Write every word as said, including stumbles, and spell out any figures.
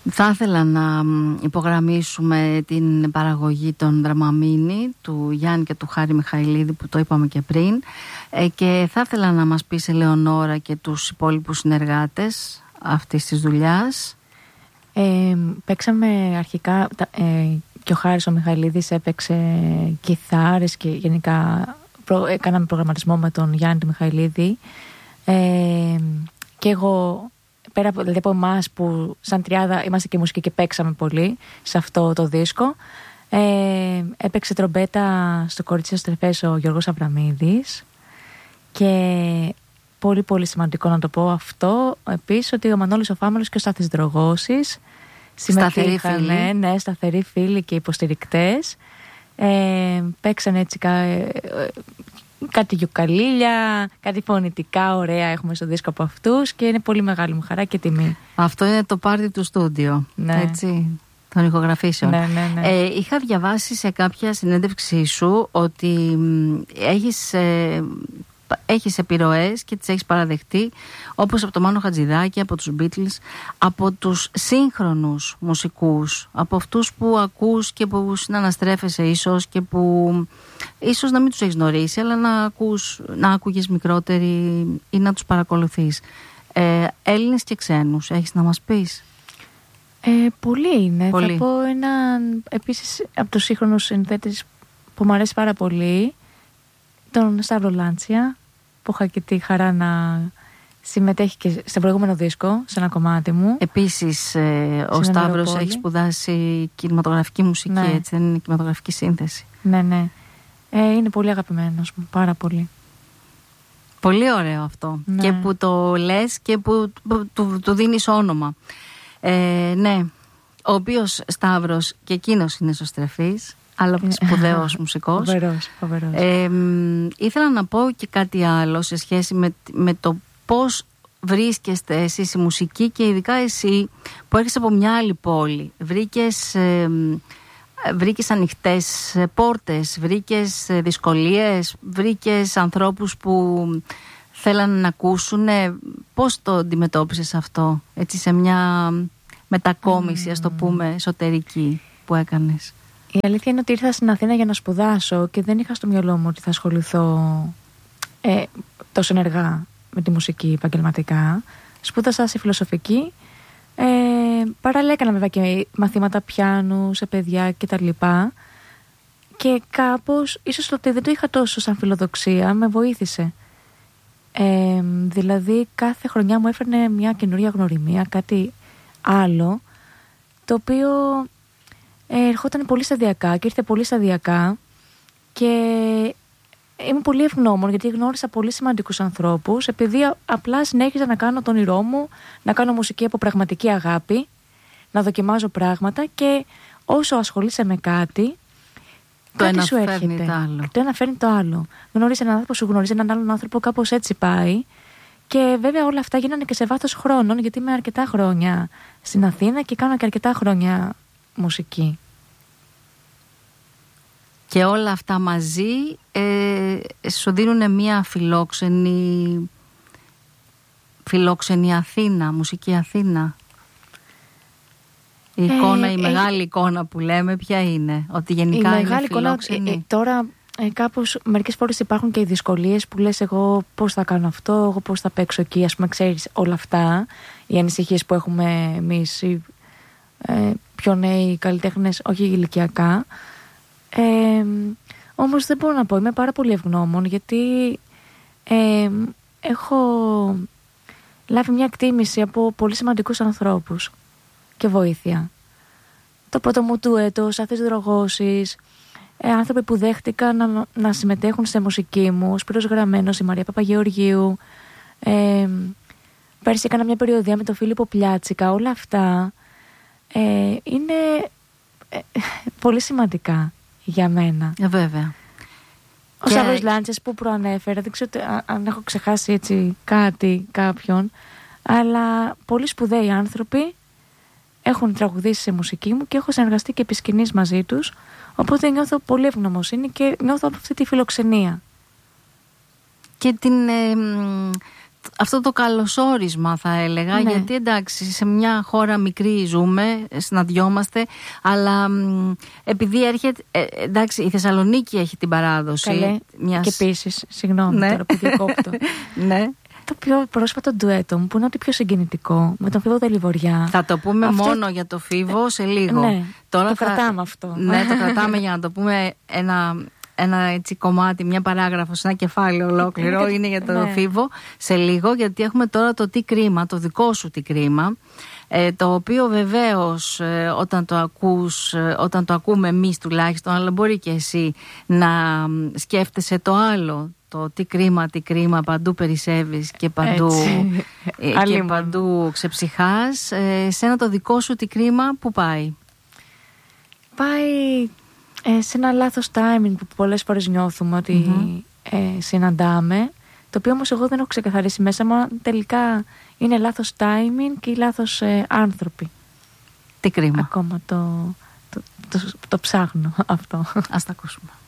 Θα ήθελα να υπογραμμίσουμε την παραγωγή των Δραμαμίνη, του Γιάννη και του Χάρη Μιχαηλίδη, που το είπαμε και πριν, ε, και θα ήθελα να μας πεις, Ελεονόρα, και τους υπόλοιπους συνεργάτες αυτής της δουλειάς. Ε, παίξαμε αρχικά ε, και ο Χάρης ο Μιχαηλίδης έπαιξε κιθάρες και γενικά προ, έκαναμε προγραμματισμό με τον Γιάννη του Μιχαηλίδη, ε, και εγώ πέρα δηλαδή από εμάς που σαν τριάδα είμαστε και μουσική και παίξαμε πολύ σε αυτό το δίσκο, ε, έπαιξε τρομπέτα στο Κορίτσι Στρεφές ο Γιώργος Αβραμίδης, και πολύ πολύ σημαντικό να το πω αυτό επίσης, ότι ο Μανώλης ο Φάμελος και ο Στάθης Δρογώσης συμμετείχαν, ναι, ναι, σταθεροί φίλοι και υποστηρικτές, ε, παίξαν έτσι κα, ε, κάτι γιουκαλίλια, κάτι φωνητικά ωραία έχουμε στο δίσκο από αυτούς, και είναι πολύ μεγάλη μου χαρά και τιμή. Αυτό είναι το πάρτι του στούντιο, ναι. Έτσι, των ηχογραφήσεων. Ναι, ναι, ναι. Ε, είχα διαβάσει σε κάποια συνέντευξή σου ότι έχεις, ε, έχεις επιρροές και τις έχεις παραδεχτεί, όπως από το Μάνο Χατζηδάκη, από τους Beatles, από τους σύγχρονους μουσικούς, από αυτούς που ακούς και που συναναστρέφεσαι ίσως και που ίσως να μην τους έχεις γνωρίσει, αλλά να, ακούς, να άκουγες μικρότεροι ή να τους παρακολουθείς. Ε, Έλληνες και ξένους, έχεις να μας πεις? Ε, πολλοί είναι. Πολύ. Θα πω έναν επίσης από τους σύγχρονους συνθέτες που μου αρέσει πάρα πολύ, τον Σταύρο Λάντσια, που είχα και τη χαρά να συμμετέχει και στο προηγούμενο δίσκο, σε ένα κομμάτι μου. Επίσης, ε, ο Σταύρος έχει σπουδάσει κινηματογραφική μουσική, ναι. Έτσι, δεν είναι κινηματογραφική σύνθεση. Ναι, ναι. Ε, είναι πολύ αγαπημένος μου, πάρα πολύ. Πολύ ωραίο αυτό. Ναι. Και που το λες και που, που του, του δίνεις όνομα. Ε, ναι, ο οποίος Σταύρος και εκείνος είναι εσωστρεφής, αλλά σπουδαίος μουσικός. Φοβερός, φοβερός. Ε, ήθελα να πω και κάτι άλλο σε σχέση με, με το πώς βρίσκεστε εσείς η μουσική, και ειδικά εσύ που έρχεσαι από μια άλλη πόλη. Βρήκες, ε, βρήκες ανοιχτές πόρτες, βρήκες δυσκολίες, βρήκες ανθρώπους που θέλανε να ακούσουν. Πώς το αντιμετώπισες αυτό, έτσι, σε μια μετακόμιση, mm. ας το πούμε, εσωτερική που έκανες? Η αλήθεια είναι ότι ήρθα στην Αθήνα για να σπουδάσω και δεν είχα στο μυαλό μου ότι θα ασχοληθώ ε, τόσο ενεργά με τη μουσική επαγγελματικά. Σπούδασα σε φιλοσοφική, ε, παράλληλα έκανα βέβαια και μαθήματα πιάνου σε παιδιά κτλ. Και κάπως, ίσως ότι δεν το είχα τόσο σαν φιλοδοξία, με βοήθησε. Ε, δηλαδή κάθε χρονιά μου έφερνε μια καινούρια γνωριμία, κάτι άλλο, το οποίο ε, ερχόταν πολύ σταδιακά και ήρθε πολύ σταδιακά, και είμαι πολύ ευγνώμων γιατί γνώρισα πολύ σημαντικούς ανθρώπους, επειδή απλά συνέχιζα να κάνω τον όνειρό μου, να κάνω μουσική από πραγματική αγάπη, να δοκιμάζω πράγματα, και όσο ασχολείσαι με κάτι, το κάτι ένα σου έρχεται. Το, άλλο. το ένα φέρνει το άλλο. Γνωρίζει έναν άνθρωπο, σου γνωρίζει έναν άλλον άνθρωπο, κάπως έτσι πάει. Και βέβαια όλα αυτά γίνανε και σε βάθος χρόνων, γιατί είμαι αρκετά χρόνια στην Αθήνα και κάνω και αρκετά χρόνια μουσική. Και όλα αυτά μαζί ε, σου δίνουν μια φιλόξενη, φιλόξενη Αθήνα, μουσική Αθήνα. Η εικόνα, ε, η ε, μεγάλη ε, εικόνα που λέμε ποια είναι? Ότι γενικά η είναι μεγάλη φιλόξενη. Εικόνα, ε, ε, τώρα ε, κάπως μερικές φορές υπάρχουν και οι δυσκολίες που λες εγώ πώς θα κάνω αυτό, εγώ πώς θα παίξω εκεί, ας πούμε, ξέρεις όλα αυτά, οι ανησυχίες που έχουμε εμείς οι ε, πιο νέοι καλλιτέχνες, όχι ηλικιακά. Ε, όμως δεν μπορώ να πω, είμαι πάρα πολύ ευγνώμων, γιατί ε, έχω λάβει μια εκτίμηση από πολύ σημαντικούς ανθρώπους και βοήθεια. Το πρώτο μου ντουέτο, ο Στάθης Δρογώσης, ε, άνθρωποι που δέχτηκαν να, να συμμετέχουν σε μουσική μου, ο Σπύρος Γραμμένος, η Μαρία Παπαγεωργίου, ε, πέρσι έκανα μια περιοδία με τον Φίλιππο Πλιάτσικα. Όλα αυτά ε, είναι ε, πολύ σημαντικά για μένα. Ε, βέβαια. Ο και... Σταύρος Λάντσιας που προανέφερα, δεν ξέρω αν έχω ξεχάσει έτσι κάτι, κάποιον, αλλά πολύ σπουδαίοι άνθρωποι έχουν τραγουδήσει σε μουσική μου και έχω συνεργαστεί και επί σκηνής μαζί τους, οπότε νιώθω πολύ ευγνωμοσύνη και νιώθω από αυτή τη φιλοξενία. Και την, ε, αυτό το καλωσόρισμα θα έλεγα, ναι. γιατί εντάξει σε μια χώρα μικρή ζούμε, συναντιόμαστε, αλλά μ, επειδή έρχεται, ε, εντάξει η Θεσσαλονίκη έχει την παράδοση. Καλέ, μιας... και επίσης, συγγνώμη ναι. τώρα που διακόπτω. Ναι. Το πιο πρόσφατο ντουέτο μου που είναι ό,τι πιο συγκινητικό με τον Φίβο Δελιβοριά. Θα το πούμε αυτό... μόνο για το Φίβο σε λίγο. Ναι, τώρα το θα... κρατάμε αυτό. Ναι, το κρατάμε για να το πούμε ένα... ένα έτσι κομμάτι, μια παράγραφο, ένα κεφάλαιο ολόκληρο είναι για το ναι. Φίβο σε λίγο, γιατί έχουμε τώρα το τι κρίμα, το δικό σου τι κρίμα, ε, το οποίο βεβαίως ε, όταν το ακούς, ε, όταν το ακούμε εμείς τουλάχιστον, αλλά μπορεί και εσύ να σκέφτεσαι το άλλο, το τι κρίμα, τι κρίμα, παντού περισσεύεις και παντού, ε, και παντού ξεψυχάς. Ε, σένα το δικό σου τι κρίμα που πάει? Πάει ε, σε ένα λάθος timing που πολλές φορές νιώθουμε ότι mm-hmm. ε, συναντάμε, το οποίο όμως εγώ δεν έχω ξεκαθαρίσει μέσα μου τελικά είναι λάθος timing και λάθος ε, άνθρωποι. Τι κρίμα. Ακόμα το, το, το, το, το ψάχνω αυτό. Ας τα ακούσουμε.